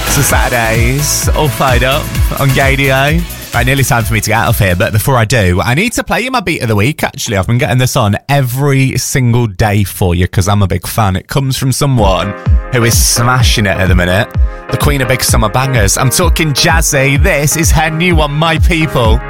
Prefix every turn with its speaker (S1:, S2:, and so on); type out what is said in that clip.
S1: So Saturdays, all fired up on Gadio. Right, nearly time for me to get out of here, but before I do, I need to play you my beat of the week, actually. I've been getting this on every single day for you because I'm a big fan. It comes from someone who is smashing it at the minute. The queen of big summer bangers. I'm talking Jazzy. This is her new one, My People.